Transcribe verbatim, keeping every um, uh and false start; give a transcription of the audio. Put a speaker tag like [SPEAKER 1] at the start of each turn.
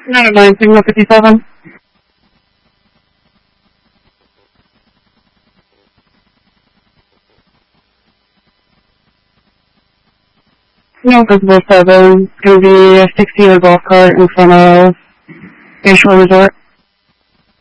[SPEAKER 1] Never mind, signal fifty-seven. No visible seven. It's going to be a sixty-year golf cart in front of Bayshore Resort.